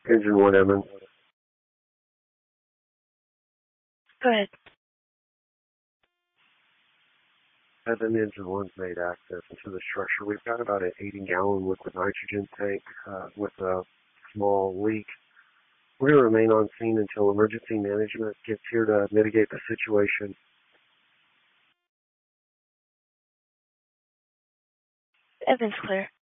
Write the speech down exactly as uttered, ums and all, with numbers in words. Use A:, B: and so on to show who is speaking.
A: Engine one, Emmons.
B: Go ahead.
A: Evan, Engine one's made access into the structure. We've got about an eighty gallon liquid nitrogen tank uh, with a small leak. We're going to remain on scene until emergency management gets here to mitigate the situation.
B: Evans clear.